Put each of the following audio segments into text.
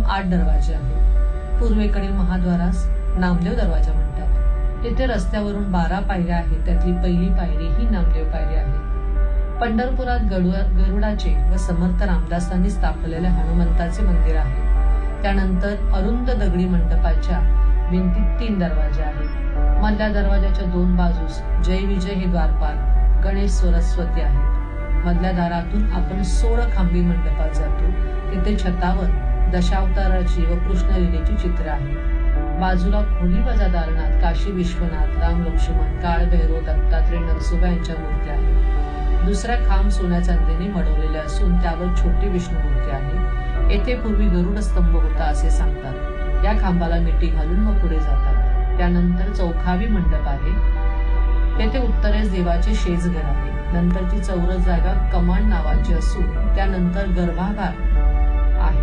8 दरवाजे आहेत. पूर्वेकडील महाद्वारास नामदेव दरवाजा म्हणतात. तिथे रस्त्यावरून 12 पायऱ्या आहेत. त्यातली पहिली पायरी ही नामदेव पायरी आहे. पंढरपुरात गरुडाचे व समर्थ रामदासांनी स्थापलेले हनुमंताचे मंदिर आहे. त्यानंतर अरुंद दगडी मंडपाच्या भिंतीत 3 दरवाजे आहेत. मधल्या दरवाजाच्या 2 बाजूस जय विजय हे द्वारपाल, गणेश, सरस्वती आहेत. मधल्या दारातून आपण 16 खांबी मंडपात जातो. तिथे छतावर दशावताराची व कृष्णलीलेची चित्र आहेत. बाजूला खोली वजा दालनात काशी विश्वनाथ, राम लक्ष्मण, काळ भैरव, दत्तात्रय, नरसोबा यांच्या मूर्त्या आहेत. दुसरा खांब सोन्या चांदीने मढवलेले असून त्यावर छोटी विष्णू मूर्ती आहे. येथे पूर्वी गरुड स्तंभ होता असे सांगतात. या खांबाला मिठी घालून व पुढे जातात. त्यानंतर चौखावी मंडप आहे. तेथे उत्तरेस देवाचे शेजघर आहे. नंतरची चौरस जागा कमान नावाची असून त्यानंतर गर्भागार आहे.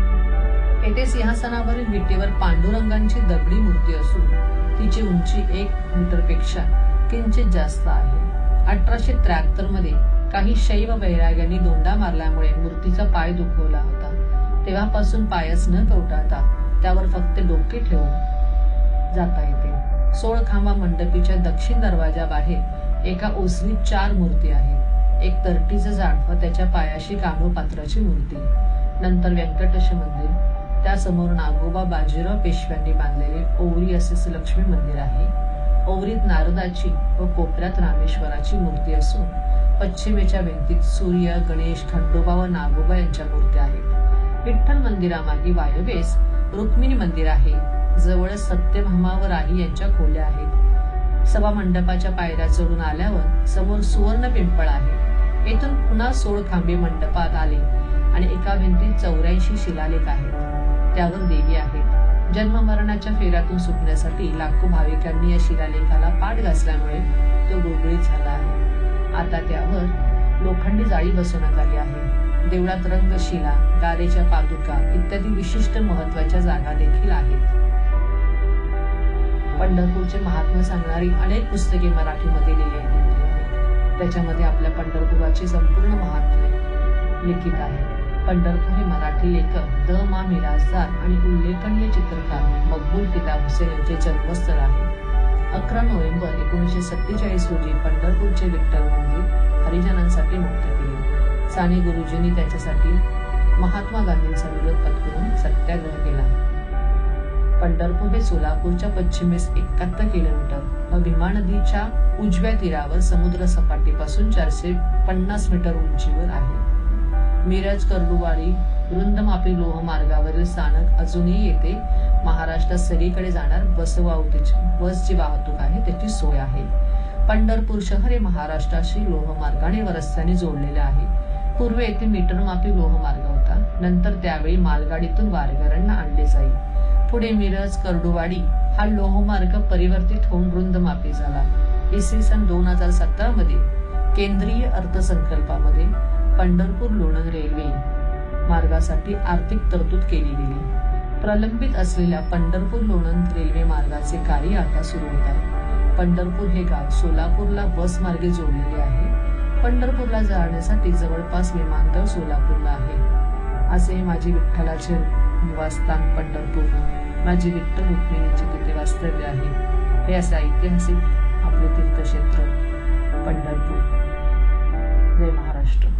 येथे सिंहासनावरील विटेवर पांडुरंगांची दगडी मूर्ती असून तिची उंची 1 मीटरपेक्षा किंचित जास्त आहे. 1873 मध्ये काही शैव वैराग्यांनी दोंडा मारल्यामुळे मूर्तीचा पाय दुखवला होता. तेव्हापासून पायच न कवटाळता त्यावर फक्त डोके ठेवून जाता येते. 16 खांबा मंडपीच्या दक्षिण दरवाजाबाहेर एका ओसरीत 4 मूर्ती आहेत. एक तरटीचं झाड व त्याच्या पायाशी कानोपात्राची मूर्ती. नंतर व्यंकटेश मंदिर. त्यासमोर नागोबा बाजीराव पेशव्यांनी बांधलेले ओवरी असे लक्ष्मी मंदिर आहे. ओवरीत नारदाची व कोपऱ्यात रामेश्वराची मूर्ती असून पश्चिमेच्या भिंतीत सूर्य, गणेश, खंडोबा व नागोबा यांच्या मूर्त्या आहेत. विठ्ठल मंदिरामागे वायव्येस रुक्मिणी मंदिर आहे. जवळ सत्यभामा व राही यांच्या खोल्या आहेत. सभा मंडपाच्या पायऱ्या चढून आल्यावर समोर सुवर्ण पिंपळ आहे. येथून पुन्हा 16 खांबे मंडपात आले आणि एका भिंतीत 84 शिलालेख आहेत. त्यावर देवी आहेत. जन्म मरणाच्या फेऱ्यातून सुटण्यासाठी लाखो भाविकांनी या शिलालेखाला पाठ घासल्यामुळे तो गुळगुळीत झाला आहे. आता त्यावर लोखंडी जाळी बसवण्यात आली आहे. देवळात रंगशिला, गारेच्या पादुका इत्यादी विशिष्ट महत्वाच्या जागा देखील आहेत. पंढरपूरचे महात्म्य सांगणारी अनेक पुस्तके मराठीमध्ये लिहिलेली आहेत. त्याच्यामध्ये आपल्या पंढरपुराची संपूर्ण महात्म्य लिखित आहे. पंढरपूर हे मराठी लेखक द मा मिरासदार आणि उल्लेखनीय चित्रकार मकबूल फिदा हुसेन यांचे जन्मस्थळ आहे. 11 नोव्हेंबर 1947 रोजी पंढरपूरचे विठ्ठल मंदिर हरिजनांसाठी मुक्त केले. साने गुरुजींनी त्याच्यासाठी महात्मा गांधींचा विरोध पत्करून सत्याग्रह केला. पंढरपूर हे सोलापूरच्या पश्चिमेस 71 किलोमीटर व भीमा नदीच्या उजव्या तीरावर समुद्र सपाटीपासून 450 मीटर उंचीवर आहे. मिरज, कर्डुवाडी, रुंदमापी लोह मार्गावरील स्थानक अजूनही येथे महाराष्ट्रात सगळीकडे जाणार बसची वाहतूक आहे त्याची सोय आहे. पंढरपूर शहर हे महाराष्ट्राशी लोहमार्गाने व रस्त्याने जोडलेले आहे. पूर्वी येथे मीटरमापी लोहमार्ग होता. नंतर त्यावेळी मालगाडीतून वारकऱ्यांना आणले जाई. पुढे मिरज, कर्डुवाडी हा लोहमार्ग परिवर्तित होऊन रुंदमापी झाला. इसवी सन 2017 मध्ये केंद्रीय अर्थसंकल्पामध्ये पंढरपूर लोणंद रेल्वे मार्गासाठी आर्थिक तरतूद केली गेली. प्रलंबित असलेल्या पंढरपूर लोणंद रेल्वे मार्गाचे कार्य आता सुरू होत आहे. पंढरपूर हे गाव सोलापूरला बस मार्गे जोडलेले आहे. पंढरपूरला जाण्यासाठी जवळपास विमानतळ सोलापूरला आहे. असे माझे विठ्ठलाचे निवासस्थान पंढरपूर, माझी विठ्ठल रुक्मिणीचे तिथे वास्तव्य आहे. हे असे ऐतिहासिक आपले तीर्थक्षेत्र पंढरपूर. जय महाराष्ट्र.